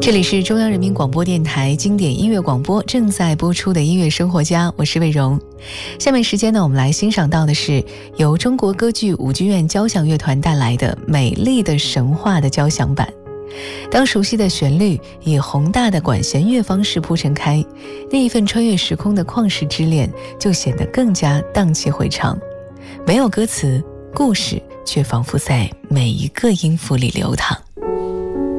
这里是中央人民广播电台经典音乐广播正在播出的音乐生活家，我是魏荣。下面时间呢，我们来欣赏到的是由中国歌剧舞剧院交响乐团带来的《美丽的神话》的交响版。当熟悉的旋律以宏大的管弦乐方式铺陈开，那一份穿越时空的旷世之恋就显得更加荡气回肠。没有歌词，故事却仿佛在每一个音符里流淌。